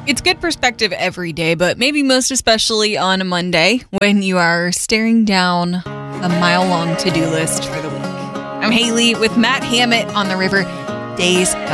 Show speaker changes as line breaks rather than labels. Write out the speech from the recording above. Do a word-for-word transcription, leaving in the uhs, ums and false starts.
It's good perspective every day, but maybe most especially on a Monday when you are staring down a mile-long to-do list for the week. I'm Haley with Matt Hammett on the river. Days